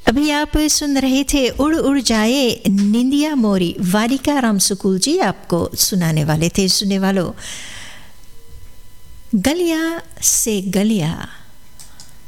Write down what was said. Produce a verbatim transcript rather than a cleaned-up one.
अभी आप सुन रहे थे उड़ उड़ जाए निंदिया मोरी, वारिका राम सुकुल जी आपको सुनाने वाले थे। सुनने वालों, गलिया से गलिया